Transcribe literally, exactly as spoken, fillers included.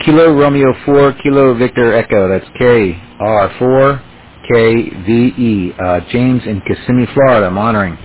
Kilo Romeo four, Kilo Victor Echo. That's K R four K V E. Uh, James in Kissimmee, Florida. I'm honoring.